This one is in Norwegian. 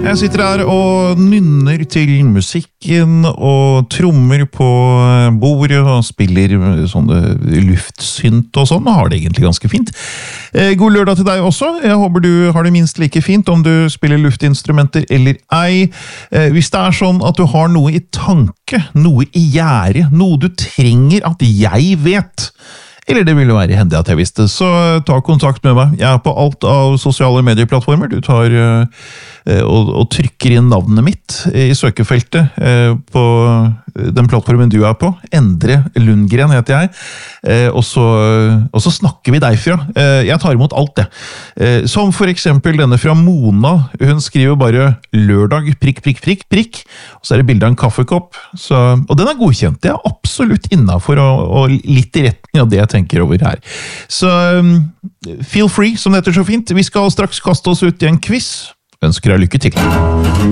Jeg sitter her og nynner til musikken og trommer på bordet og spiller sånne luftsynt og sånn, og har det egentlig ganske fint. God lørdag til deg også. Jeg håper du har det minst like fint om du spiller luftinstrumenter eller ei. Hvis det er sånn at du har noe i tanke, noe i gjære, noe du trenger at jeg vet, eller det ville være hendig at jeg visste, så ta kontakt med meg. Jeg er på alt av sosiale medieplattformer. Du tar og trykker inn navnet mitt i søkefeltet på den plattformen du er på. Endre Lundgren heter jeg. Og så snakker vi derfra. Jeg tar imot alt det. Som for eksempel denne fra Mona. Hun skriver bare lørdag, prikk, prikk, prikk, prikk. Og så er det bildet av en kaffekopp. Og den er godkjent. Det er absolutt innenfor og litt i retning av det jeg tenker over her. Så feel free, som det heter så fint. Vi skal straks kaste oss ut i en quiz. Ønsker deg lykke til.